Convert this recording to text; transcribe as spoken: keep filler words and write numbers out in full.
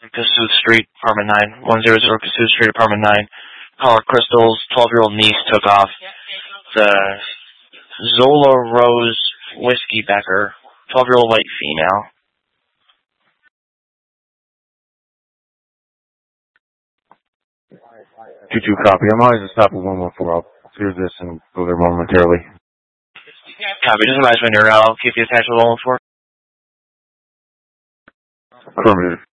Cassuth Street, apartment nine. one hundred Cassuth Street, apartment nine. Caller Crystal's twelve-year-old niece took off. The Zola Rose Whiskey Becker, twelve-year-old white female. two two copy. I'm always at top of one one four. I'll clear this and go there momentarily. Copy. Just imagine when you're out. I'll keep you attached with one one four. Affirmative.